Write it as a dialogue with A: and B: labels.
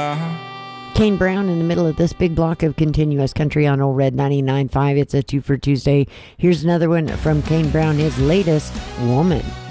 A: Kane Brown in the middle of this big block of continuous country on Old Red 99.5. It's a 2 for Tuesday. Here's another one from Kane Brown, his latest, Woman.